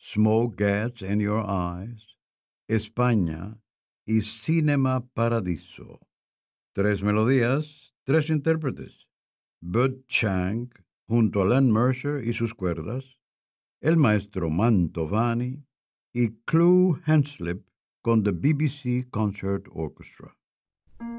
Smoke Gets in Your Eyes, España y Cinema Paradiso. Tres melodías, tres intérpretes. Bud Chang junto a Len Mercer y sus cuerdas, el maestro Mantovani y Clu Hanslip con The BBC Concert Orchestra.